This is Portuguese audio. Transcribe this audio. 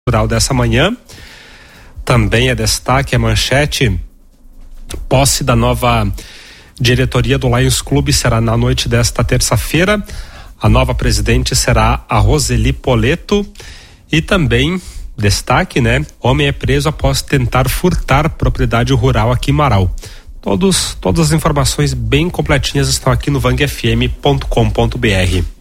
Rural dessa manhã. Também é destaque, a manchete: posse da nova diretoria do Lions Clube será na noite desta terça-feira. A nova presidente será a Roseli Poleto. E também destaque, homem é preso após tentar furtar propriedade rural aqui em Marau. Todas as informações bem completinhas estão aqui no vangfm.com.br.